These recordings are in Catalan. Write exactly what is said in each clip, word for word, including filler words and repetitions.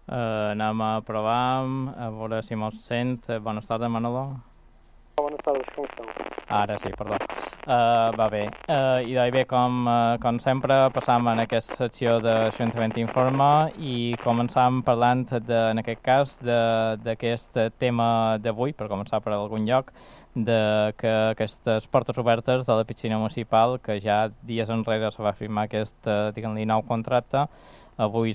Uh, anem a provar, a veure si mos sent. Bones tardes, Manolo. Bones tardes, com esteu? Ara sí, perdó. Uh, va bé. Uh, I doncs bé, com, uh, com sempre, passam en aquesta secció d'Ajuntament Informa i començam parlant, de, en aquest cas, d'aquest tema d'avui, per començar per algun lloc, de que aquestes portes obertes de la piscina municipal, que ja dies enrere se va firmar aquest, uh, diguem-li, nou contracte, avui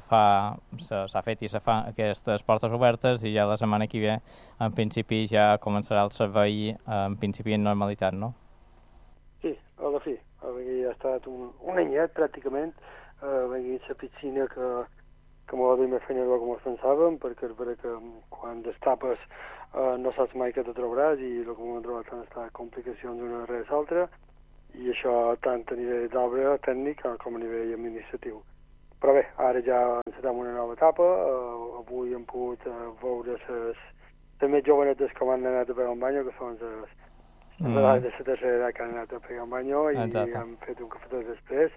s'ha fet i se fa aquestes portes obertes i ja la setmana que ve, en principi, ja començarà el servei en principi en normalitat, no? Sí, a la fi. Ja ha estat un, un anyet, pràcticament. Uh, la piscina que, que m'ho va dir més feina com es pensàvem, perquè és veritat que quan destapes uh, no saps mai què te trobaràs i el que m'ho hem trobat han estat complicacions d'una darrere l'altra, i això tant a nivell d'obra tècnic com a nivell administratiu. Però bé, ara ja encetem una nova etapa. Uh, avui hem pogut uh, veure les més jovenetes que han anat a pegar un banyo, que són les mm. de la tercera edat que han anat a pegar un banyo, i Exacte. hem fet un cafetó després.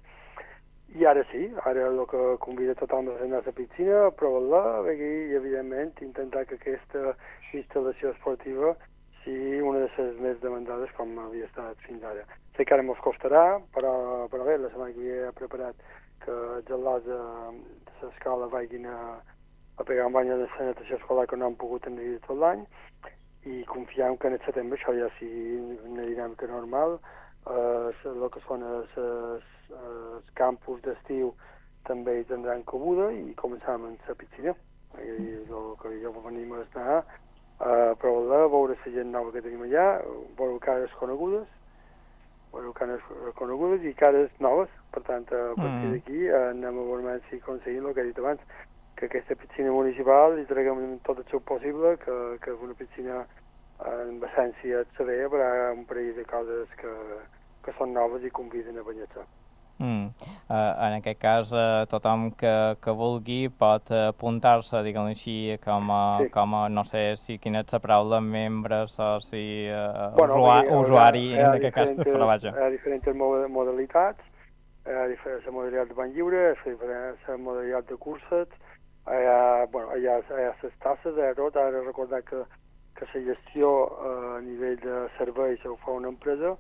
I ara sí, ara el que convida tothom a anar a la piscina, a provar-la, i evidentment intentar que aquesta instal·lació esportiva sigui una de les més demandades com havia estat fins ara. Sé que ara mos costarà, però, però bé, la setmana que havia preparat que els gelats de, de l'escola vagin a, a pegar un bany de la natació escolar que no han pogut tenir tot l'any, i confiem que en el setembre això ja sigui una dinàmica normal. Eh, el que són els, els, els campus d'estiu també hi tindran cabuda i començam amb la piscina. I el que jo venim a estar a provar-la, veure la gent nova que tenim allà, veure cares conegudes, veure cares conegudes i cares noves. Per tant, a partir mm. d'aquí anem a veure si aconseguim el que he dit abans, que aquesta piscina municipal hi traguem tot el seu possible, que, que una piscina en essència et sabia per a un parell de coses que, que són noves i conviden a banyar-se. Mm. Uh, en aquest cas, uh, tothom que, que vulgui pot apuntar-se, diguem així, com a, sí. com a, no sé si quina és la paraula, membres o si uh, bueno, usuari, ha, usuari, ha, en aquest cas, però vaja. Hi ha diferents modalitats. Hi ha la modalitat de bany lliure, la modalitat de curses, hi ha, bueno, hi ha, hi ha les tasses, hi ha tot. Ara recordar que, que la gestió eh, a nivell de serveis ho fa una empresa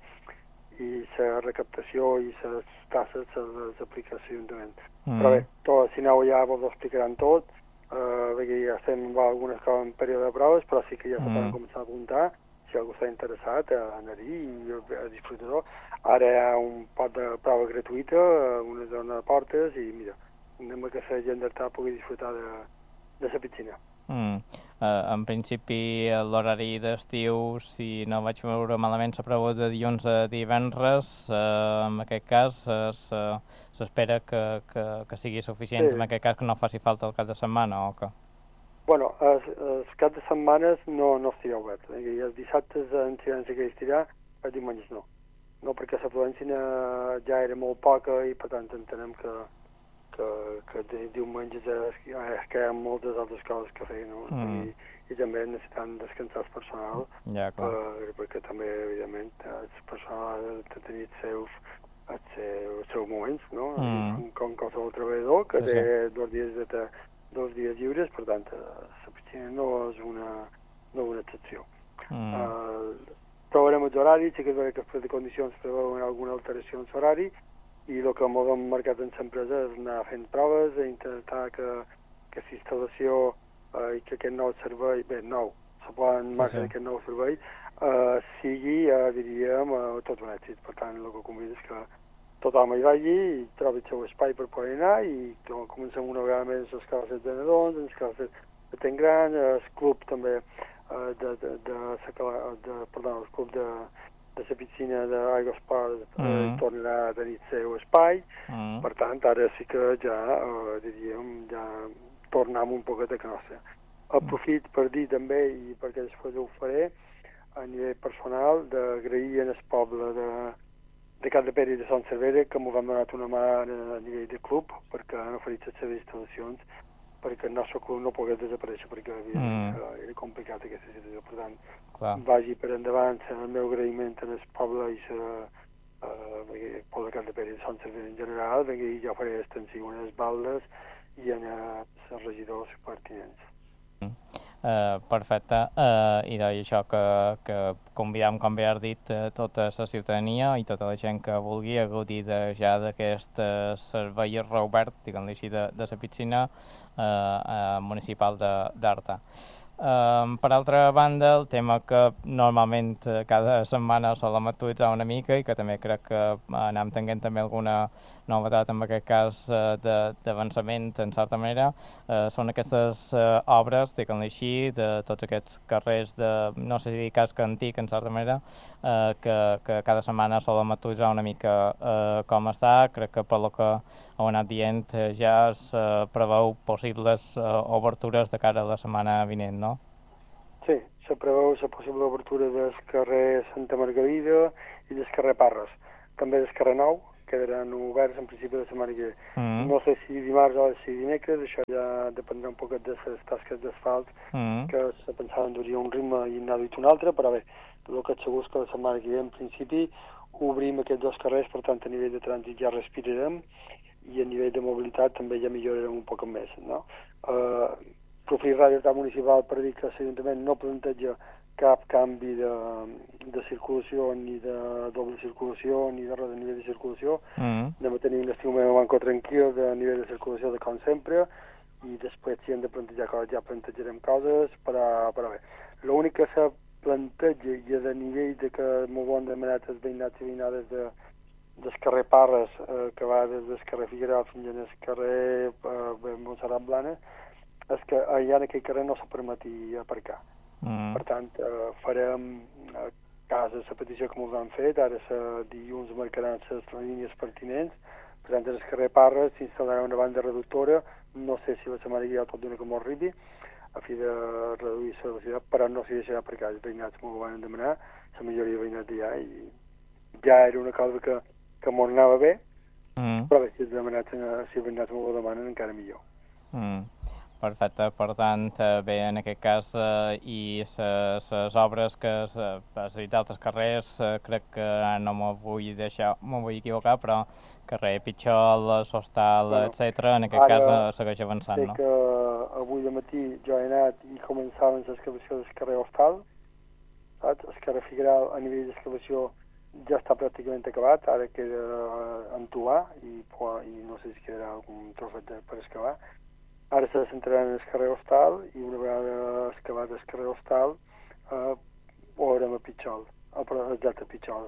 i la recaptació i les tasses se les aplica a l'Ajuntament. Mm. Però bé, tot, si aneu allà vos ho explicaran tot, eh, perquè ja estem en algunes coses en període de proves, però sí que ja mm. se poden començar a apuntar, si algú està interessat a anar-hi i a disfrutar-ho. Ara hi ha un pot de prova gratuïta, una zona de portes, i mira, anem a que la gent d'Artà pugui disfrutar de, de la piscina. Mm. Uh, en principi, l'horari d'estiu, si no vaig veure malament, s'ha previst de dilluns a divendres. Uh, en aquest cas, s'espera uh, que, que, que sigui suficient, sí. En aquest cas, que no faci falta el cap de setmana, o què? Bueno, els, els caps de setmanes no, no estirà obert. Eh? I els dissabtes en incidència que hi estirà, els diumenges no. No, perquè l'afluència ja era molt poca i per tant entenem que, que, que diumenges es, es queden moltes altres coses que fer, no? Mm. I, i també necessitant descansar el personal, ja, per, perquè també, evidentment, el personal ha de tenir els seus, els seus, els seus moments, no? Mm. Com qualsevol treballador, que sí, té sí. dos dies de dos dies lliures, per tant, la piscina no és una, no una excepció. Mm. Uh, Provarem els horaris, sí que és vera que les condicions preveuen alguna alteració en l'horari, i el que hem marcat en l'empresa és anar fent proves, i intentar que aquesta instal·lació eh, i que aquest nou servei, bé, nou, se poden marcar sí, sí. aquest nou servei, eh, sigui, eh, diríem, eh, tot un èxit. Per tant, el que convido és que tothom hi vagi i trobi el seu espai per poder anar, i comencem una vegada més les classes de nadons, les classes de gent gran, el club també, Uh, de, de, de, de, de, perdó, el club de, de la piscina d'Aigua Esport uh, mm. tornarà a tenir el seu espai. Mm. Per tant, ara sí que ja, uh, diríem, ja tornem un poquet a classe. Aprofit per dir també, i perquè després ho faré, a nivell personal, d'agrair en el poble de, de Capdepera i de Sant Cervera, que m'ho van donar una mà a nivell de club, perquè han oferit les seves instal·lacions, perquè el nostre club no pogués desaparèixer, perquè mm. era complicat aquesta situació. Per tant, clar, vagi per endavant el meu agraïment al poble i el uh, poble de Capdepera i de Sant Cervera en general, i ja faré extensiu unes baldes i en els regidors pertinents. Uh, perfecte, uh, i doncs això que, que convidam, com bé has dit, uh, tota la ciutadania i tota la gent que vulgui gaudir de, ja d'aquest uh, servei reobert, diguem-li així, de, de la piscina uh, uh, municipal d'Arta. Um, per altra banda, el tema que normalment uh, cada setmana solem actualitzar una mica i que també crec que uh, anem tenint també alguna novetat en aquest cas uh, d'avançament en certa manera, uh, són aquestes uh, obres, diguem-li així, de tots aquests carrers de, no sé si dir casc antic en certa manera, uh, que, que cada setmana solem actualitzar una mica uh, com està. Crec que per lo que heu anat dient uh, ja es uh, preveu possibles uh, obertures de cara a la setmana vinent, no? Sí, se preveu la possible obertura del carrer Santa Margarida i del carrer Parres. També del carrer Nou quedaran oberts en principi de setmana que ve. Mm. No sé si dimarts o si dimecres, això ja dependrà un poc de les tasques d'asfalt, mm. que se pensaven duria un ritme i anar dit un altre, però bé, el que et segur és que la setmana que ve en principi obrim aquests dos carrers, per tant a nivell de trànsit ja respirarem i a nivell de mobilitat també ja millorarem un poc més, no? Uh, Profi Ràdio Municipal per dir que l'Ajuntament no planteja cap canvi de, de circulació, ni de doble circulació, ni de res de nivell de circulació. Mm. Anem a tenir un estiu meu banco tranquil de nivell de circulació de com sempre, i després si hem de plantejar coses ja plantejarem coses, però, però bé. L'únic que se planteja i és a nivell de que molt bon demanat els veïnats i veïnades de, del carrer Parres, eh, que va des del carrer Figueroa fins al carrer eh, Montserrat Blanes, és que allà en aquell carrer no se permeti aparcar. Mm. Per tant, eh, farem a casa la petició que ens han fet, ara se dilluns marcaran les línies pertinents, per tant, en el carrer Parres s'instal·larà una banda reductora, no sé si la setmana que hi ha tot d'una que m'ho arribi, a fi de reduir la velocitat, però no s'hi deixarà aparcar. Els veïnats m'ho van demanar, la majoria de veïnats d'allà, i ja era una cosa que, que m'ho anava bé, mm. però bé, si els demanats, si els veïnats m'ho demanen, encara millor. Mm. Perfecte, per tant, bé, en aquest cas, eh, i les obres que has dit d'altres carrers, eh, crec que no m'ho vull deixar, m'ho vull equivocar, però carrer Pitxol, Sostal, bueno, etcètera, en aquest cas eh, segueix avançant, no? Sé que avui de matí jo he anat i començaven l'excavació del carrer Hostal, saps? El carrer Figueroa a nivell d'excavació ja està pràcticament acabat, ara queda entubar i, i no sé si quedarà algun trosset per excavar. Ara se centraran en el carrer Hostal i una vegada excavat el carrer Hostal eh, ho haurem a Pitxol, a Delta Pitxol.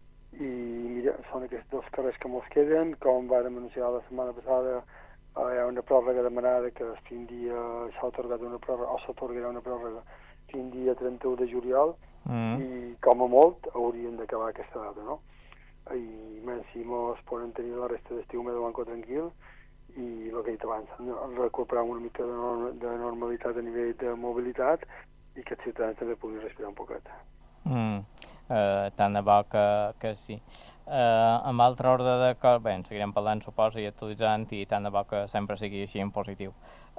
I mira, són aquests dos carrers que mos queden, com vàrem anunciar la setmana passada, eh, hi ha una pròrroga demanada que es tindia, s'ha atorgat una pròrroga, o s'atorgarà una pròrroga fins dia trenta-u de juliol, mm. i com a molt hauríem d'acabar aquesta data, no? I menys si mos poden tenir la resta d'estiu més de banco tranquil, i el que he dit abans, recuperar una mica de, norm de normalitat a nivell de mobilitat i que els ciutadans també puguin respirar un poquet. Mm. Uh, tant de bo que, que sí. Uh, amb altre ordre de coses, bé, en seguirem parlant, suposo, i actualitzant, i tant de bo que sempre sigui així en positiu.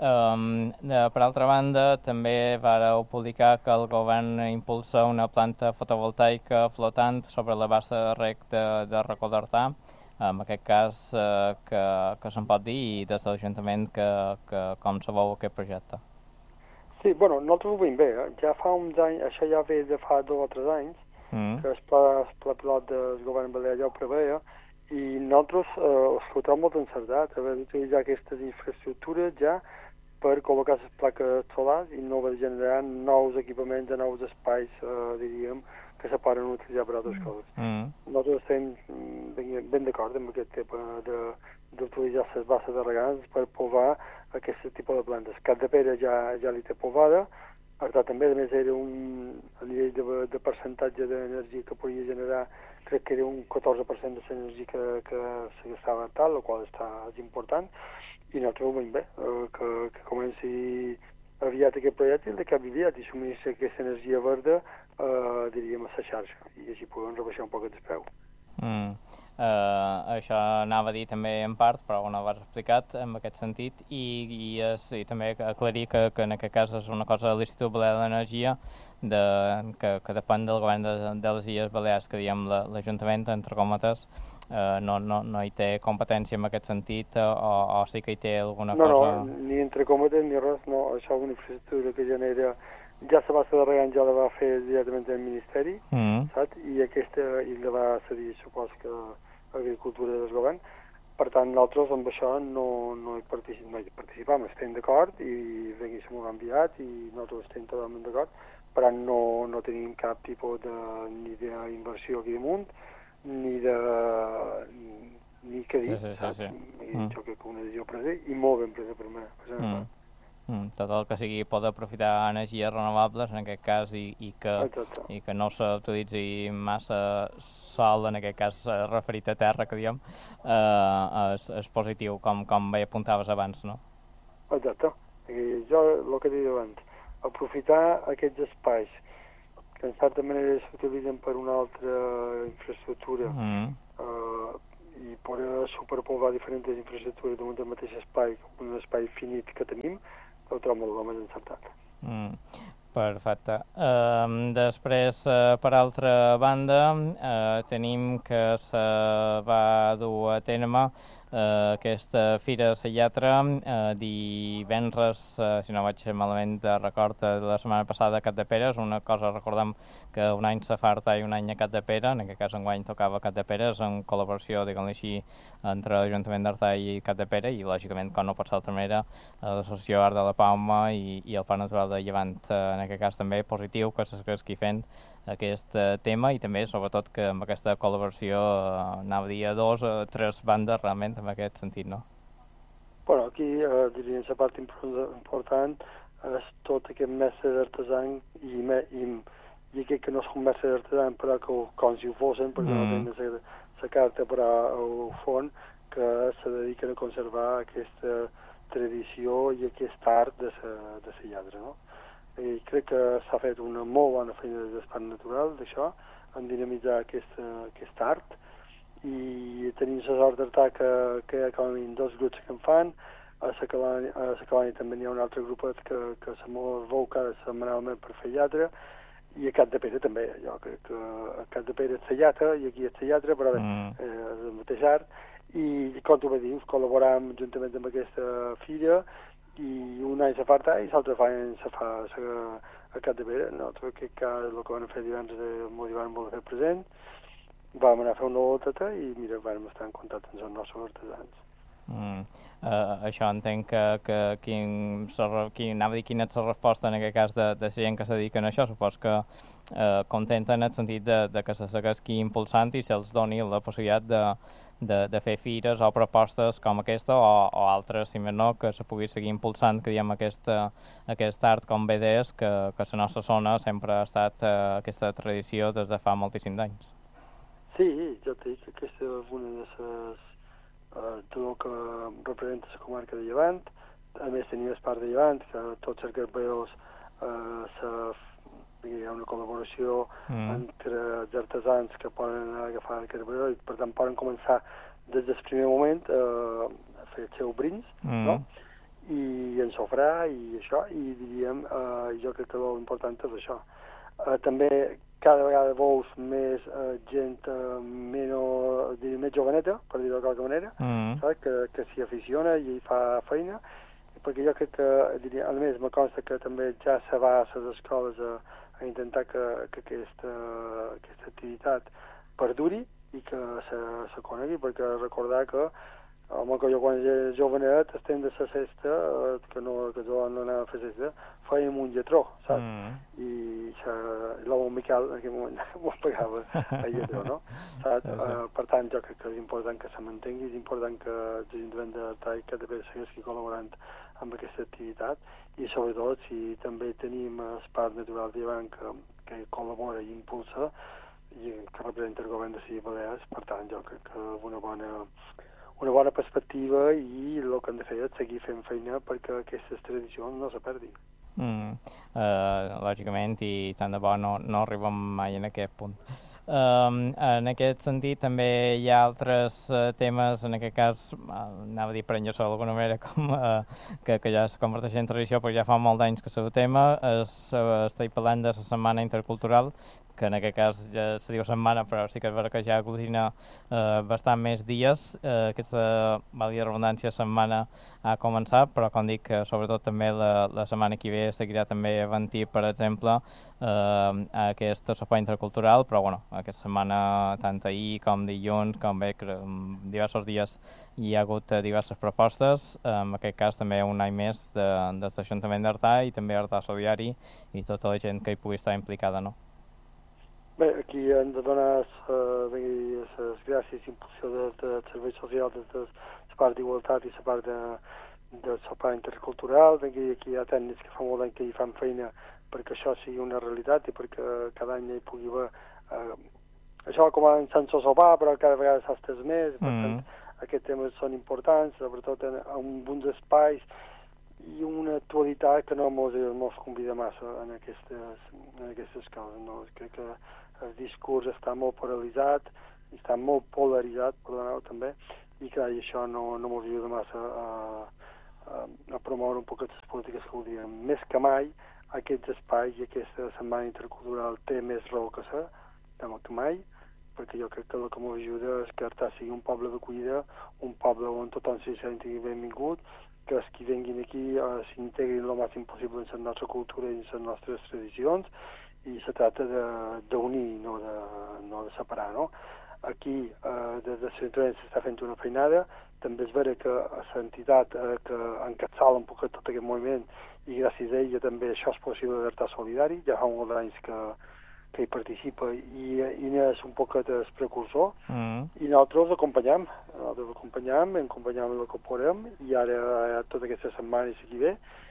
Um, de, per altra banda, també vareu publicar que el govern impulsa una planta fotovoltaica flotant sobre la bassa de rec de, de Racó d'Artà. En aquest cas, eh, que, que se'n pot dir, i des de l'Ajuntament, que, que com sabeu aquest projecte? Sí, bueno, nosaltres ho veiem bé, eh? Ja fa uns anys, això ja ve de fa dos o tres anys, mm. que el pla, el pla pilot del govern balear ja ho preveia, i nosaltres eh, ho escoltàvem molt encertat, haver d'utilitzar aquestes infraestructures ja per col·locar les plaques solars i no haver de generar nous equipaments de nous espais, eh, diríem, que se poden utilitzar per altres coses. Mm. Nosaltres estem ben, ben d'acord amb aquest tema d'utilitzar les basses de regants per povar aquest tipus de plantes. Capdepera ja, ja li té povada, Artà també, a més era un, a nivell de, de percentatge d'energia que podia generar, crec que era un catorze per cent de l'energia que, que se gastava a Artà, el qual està important, i nosaltres ho veiem bé, eh, que, que comenci aviat aquest projecte de cap aviat i subministra aquesta energia verda, eh, diríem, a la xarxa, i així podem rebaixar un poc el preu. Mm. Uh, això anava a dir també en part, però no ho has explicat en aquest sentit, i, i, és, i també aclarir que, que en aquest cas és una cosa de l'Institut Balear d'Energia de, que, que depèn del govern de, de les Illes Balears, que diem l'Ajuntament, entre cometes, eh, no, no, no hi té competència en aquest sentit, eh, o, o sí que hi té alguna no, cosa... No, ni entre competents ni res, no, això és una infraestructura que genera, ja se va ser darrer any, ja la va fer directament el Ministeri, mm. saps? I aquesta, i la va cedir, supos que Agricultura del Govern. Per tant, nosaltres amb això no, no hi participam, no hi participam, estem d'acord i vengui se m'ho ha enviat i nosaltres estem totalment d'acord, però no, no tenim cap tipus de, ni d'inversió aquí damunt, ni de... ni què dir, sí, sí, saps? Sí, sí. I Mm. jo crec que una decisió presa i molt ben presa per mi. Per mm. Mm. Tot el que sigui poder aprofitar energies renovables, en aquest cas, i, i, que, i que no s'utilitzi massa sol, en aquest cas eh, referit a terra, que diem, eh, és, és positiu, com, com bé apuntaves abans, no? Exacte. I jo, el que he dit abans, aprofitar aquests espais que en certa manera s'utilitzen per una altra infraestructura, mm. eh, i poder superposar diferents infraestructures damunt del mateix espai, un espai finit que tenim, ho trobo molt més encertat. Mm, perfecte. Uh, després, uh, per altra banda, uh, tenim que se va dur a terme uh, aquesta Fira de la Lletra uh, divendres, uh, si no vaig malament de record, de la setmana passada a Capdepera. És una cosa, recordem que un any se farta i un any a Capdepera, en aquest cas enguany tocava Capdepera, és en col·laboració, diguem-li així, entre l'Ajuntament d'Artà i Capdepera, i lògicament, com no pot ser d'altra manera, l'Associació Art de la Palma i, i el Parc Natural de Llevant, en aquest cas també positiu que s'esqui fent aquest uh, tema, i també sobretot que amb aquesta col·laboració uh, anava a dir a dos o uh, tres bandes realment en aquest sentit, no? Bueno, aquí eh, diria la part important és tot aquest mestre d'artesans i, me, i, i aquest que no són mestres d'artesans però que com si ho fossin, perquè mm. no tenen la carta però al fons, que se dediquen a conservar aquesta tradició i aquest art de la de sa lladra, no? I crec que s'ha fet una molt bona feina des del Parc Natural d'això, en dinamitzar aquest, aquest art, i tenim la sort d'Artà que, que hi ha com a mínim dos grups que en fan, a la Calània també n'hi ha un altre grupet que, que se mou cada setmanalment per fer lladra, i a Capdepera també, jo crec que a Capdepera és la llatra i aquí és la llatra, però bé, mm. eh, és el mateix art, i com tu vas dir, col·laboram juntament amb aquesta fira, i un any se fa Artà i l'altre any se fa a Capdepera. Nosaltres crec que el que vam fer divendres de motivar molt a fer present, vam anar a fer una volteta i mira, vam estar en contacte amb els nostres artesans. Mm. Uh, això entenc que, que quin, quin, anava a dir quina és la resposta en aquest cas de, de la gent que se dediquen a això. Supos que uh, contenta en el sentit de, de que se segueixi impulsant i se'ls doni la possibilitat de, de, de fer fires o propostes com aquesta o, o altres, si més no, que se pugui seguir impulsant, que diem aquesta, aquest art com bé deies, que, que la nostra zona sempre ha estat uh, aquesta tradició des de fa moltíssims anys. Sí, jo et dic que aquesta és una de les Uh, tot el que representa la comarca de Llevant. A més tenim el Parc de Llevant, que tots els garberos uh, hi ha una col·laboració mm. entre els artesans que poden agafar el garberó i per tant poden començar des del primer moment uh, a fer els seus brins, mm. no? I ensofrar i això, i diríem, uh, jo crec que l'important és això. Uh, també cada vegada veus més uh, gent uh, menys, diria, més joveneta, per dir-ho de qualque manera, mm. saps? Que, que s'hi aficiona i hi fa feina, perquè jo crec que, diria, a més, me consta que també ja se va a les escoles a, a intentar que, que aquesta, aquesta activitat perduri i que se, se conegui, perquè recordar que home, que jo quan era jovenet estem de la cesta, eh, que no, que jo no anava a fer cesta, fèiem un lletró, saps? Mm. I l'home Miquel en aquell moment m'ho pagava a lletró, no? Saps? Sí, sí. Uh, per tant, jo crec que és important que se mantengui, és important que l'Ajuntament d'Artà i que també segueixi col·laborant amb aquesta activitat, i sobretot si també tenim el Parc Natural de Llevant que, que col·labora i impulsa i que representa el govern de les Balears, per tant, jo crec que una bona una bona perspectiva i el que hem de fer és seguir fent feina perquè aquestes tradicions no se perdin. Mm, uh, lògicament, i tant de bo no, no arribem mai en aquest punt. Um, en aquest sentit també hi ha altres uh, temes, en aquest cas uh, anava a dir prendre-se d'alguna manera com, uh, que, que ja es converteix en tradició perquè ja fa molt d'anys que és el tema. Es, uh, estic parlant de la Setmana Intercultural que en aquest cas ja se diu setmana, però sí que és vera que ja aglutina eh, bastant més dies. Eh, aquesta, valgui la redundància, setmana ha començat, però com dic, que sobretot també la, la setmana que ve seguirà també havent-hi, per exemple, eh, aquest sopar intercultural, però bueno, aquesta setmana, tant ahir com dilluns, com bé, diversos dies hi ha hagut diverses propostes, en aquest cas també un any més de, des de l'Ajuntament d'Artà i també Artà Soliari i tota la gent que hi pugui estar implicada, no? Bé, aquí hem de donar les uh, gràcies i impulsió dels de serveis socials, des de la part d'igualtat i la part de, del sopar intercultural. Aquí, aquí hi ha tècnics que fa molt d'any que hi fan feina perquè això sigui una realitat i perquè cada any hi pugui haver... Uh, això com sense sopar, però cada vegada s'ha estès més, per mm. tant, aquests temes són importants, sobretot en, en uns espais i una actualitat que no mos convida massa en aquestes, en aquestes causes. No? Crec que el discurs està molt paralitzat, està molt polaritzat, perdoneu, també, i clar, i això no, no mos ajuda massa a, a, a promoure un poc aquestes polítiques que voldríem. Més que mai, aquests espais i aquesta setmana intercultural té més raó que ser, que mai, perquè jo crec que el que m'ho ajuda és que Artà sigui un poble d'acollida, un poble on tothom s'hi senti benvingut, que els que vinguin aquí uh, s'integrin el màxim possible en la nostra cultura i en les nostres tradicions, i se tracta d'unir, no, de, no de separar, no? Aquí, uh, des de l'Ajuntament s'està fent una feinada, també és vera que l'entitat uh, que encapçala un poc tot aquest moviment, i gràcies a ella també això és possible d'Artà Solidari, ja fa molts anys que que hi participa i, i n'és un poquet el precursor, mm. i nosaltres l'acompanyem, nosaltres l'acompanyem, l'acompanyem i l'acompanyem, i ara hi ha tota aquesta setmana i aquí ve,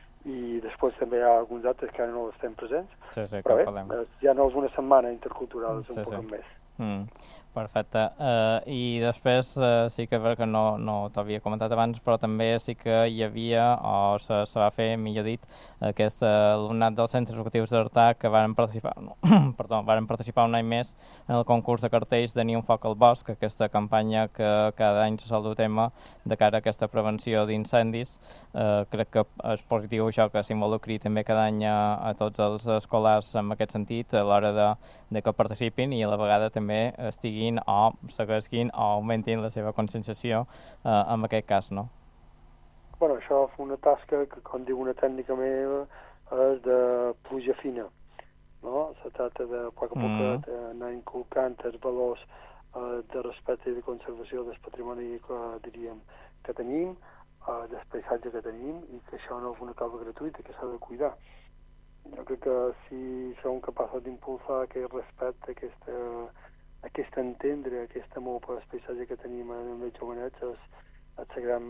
i després també hi ha alguns altres que ara no estem presents, sí, sí, però bé, ja no és una setmana intercultural, és un sí, poc sí. més. Mm. Perfecte. Uh, I després uh, sí que és vera que no, no t'havia comentat abans, però també sí que hi havia, o se, se va fer, millor dit, aquest alumnat dels centres educatius d'Artà que varen participar, no, perdó, varen participar un any més en el concurs de cartells de Ni un foc al bosc, aquesta campanya que cada any se sol dur tema de cara a aquesta prevenció d'incendis. Uh, crec que és positiu això que s'involucri també cada any a, a tots els escolars en aquest sentit, a l'hora de, de que participin i a la vegada també estiguin o segueixin o augmentin la seva conscienciació eh, en aquest cas, no? Bueno, això fa una tasca que, com diu una tècnica meva, és de pluja fina, no? Se tracta de, a poc a poc, mm. anar inculcant els valors eh, de respecte i de conservació del patrimoni que, diríem, que tenim, eh, del paisatge que tenim, i que això no és una cosa gratuïta, que s'ha de cuidar. Jo crec que si som capaços d'impulsar aquest respecte, aquesta aquest entendre, aquest amor per el paisatge que tenim en els jovenets és, és la gran,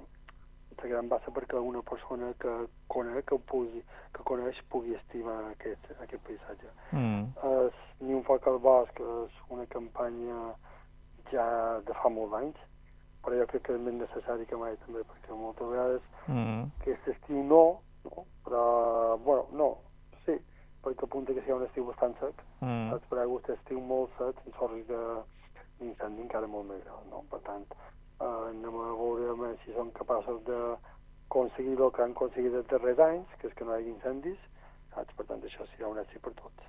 la gran base perquè una persona que coneix, que, pugui, que coneix pugui estimar aquest, aquest paisatge. Mm. Es, Ni un foc al bosc és una campanya ja de fa molts anys, però jo crec que és més necessari que mai també, perquè moltes vegades mm. aquest estiu no, no, però, bueno, no, sí, perquè apunta que sigui un estiu bastant sec, mm. saps? Per aquest estiu molt sec, sense risc d'incendi encara molt més gran, no? Per tant, eh, anem a veure si són capaços d'aconseguir el que han aconseguit els darrers anys, que és que no hi hagi incendis, saps? Per tant, això serà un èxit per tots.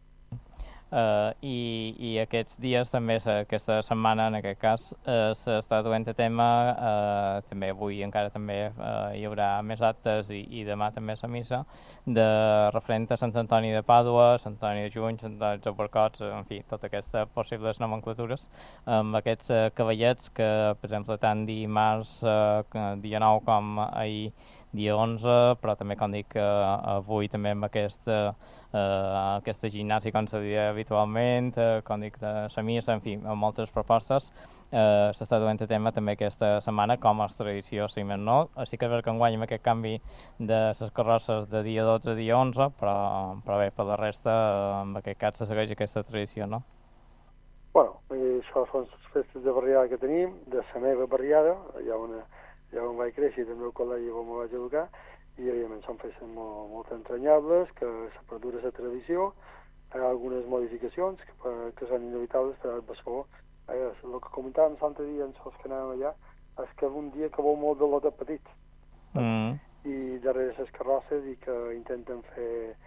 Uh, i, i aquests dies també, aquesta setmana en aquest cas, uh, s'està duent a tema, uh, també avui encara també uh, hi haurà més actes i, i demà també la missa, de referent a Sant Antoni de Pàdua, Sant Antoni de Juny, Sant Antoni dels Albercots, en fi, totes aquestes possibles nomenclatures, amb aquests uh, cavallets que, per exemple, tant dimarts, uh, dia nou com ahir, dia onze, però també, com dic, uh, avui també amb aquesta, uh, aquesta gimnàsia, com se diria habitualment, uh, com dic, de la missa, en fi, amb moltes propostes, uh, s'està duent a tema també aquesta setmana, com és tradició, si més no. Sí que és veritat que enguany amb aquest canvi de les carrosses de dia dotze a dia onze, però, però bé, per la resta, uh, en aquest cas se segueix aquesta tradició, no? Bueno, això són les festes de barriada que tenim, de la meva barriada, hi ha una... ja on vaig créixer, del meu col·legi on me vaig educar, i evidentment són festes molt, molt entranyables, que se perdura la tradició, hi ha algunes modificacions que, que són inevitables per al Bascó. Eh, el que comentàvem l'altre dia en els que anàvem allà és que un dia que vol molt de lotes petits, mm. i darrere les carrosses, i que intenten fer,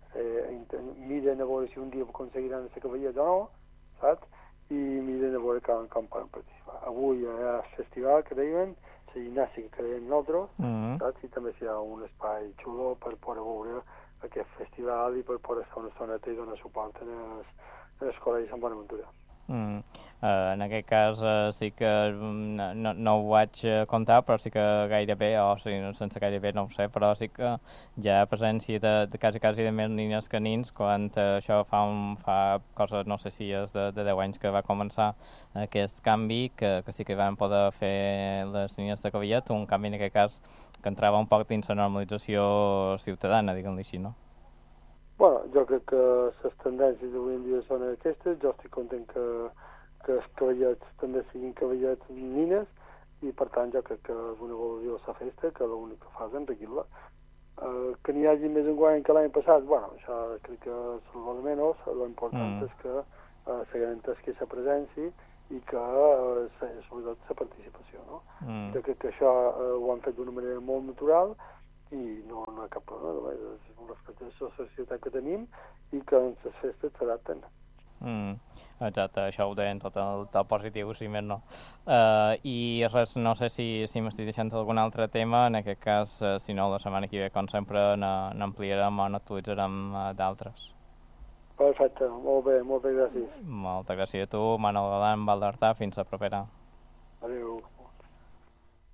eh, miren a veure si un dia aconseguiran ser cavallets o no, saps? I miren a veure com, com poden participar. Avui hi ha el festival que deien, la gimnàstica que deien nosaltres, mm-hmm. saps? I també hi ha un espai xulo per poder veure aquest festival i per poder estar una estoneta i donar suport en el, en el col·legi Sant Bonaventura. Mm. Uh, en aquest cas uh, sí que no, no, no ho vaig comptar, però sí que gairebé, o sigui, sense gairebé no ho sé, però sí que hi ha presència de, de quasi, quasi de més nines que nins, quan uh, això fa, un, fa coses, no sé si és de, de deu anys que va començar aquest canvi, que, que sí que van poder fer les nines de cavallet, un canvi en aquest cas que entrava un poc dins la normalització ciutadana, diguem-li així, no? Bueno, jo crec que les tendències d'avui en dia són aquestes. Jo estic content que, que els cavallets també siguin cavallets nines i, per tant, jo crec que és una evolució de la festa que l'únic que fa és enriquir-la. Uh, que n'hi hagi més enguany que l'any passat, bueno, això crec que és el de menys. L'important mm. és que uh, se garanteixi la presència i que, uh, se, sobretot, la participació, no? Mm. Jo crec que això uh, ho han fet d'una manera molt natural i no, no hi ha cap problema, és un respecte a la societat que tenim i que en les festes s'adapten. Mm, exacte, això ho deien tot el, tot el positiu, si més no. Uh, I res, no sé si, si m'estic deixant algun altre tema, en aquest cas, uh, si no, la setmana que ve, com sempre, n'ampliarem o n'actualitzarem uh, d'altres. Perfecte, molt bé, moltes gràcies. Moltes gràcies a tu, Manuel Galán, Val d'Artà, fins la propera.